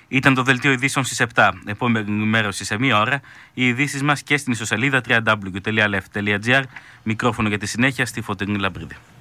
Ήταν το δελτίο ειδήσεων στις 7. Επόμενη ενημέρωση σε μία ώρα. Οι ειδήσεις μας και στην ιστοσελίδα www.lef.gr. Μικρόφωνο για τη συνέχεια στη Φωτεινή Λαμπρίδη.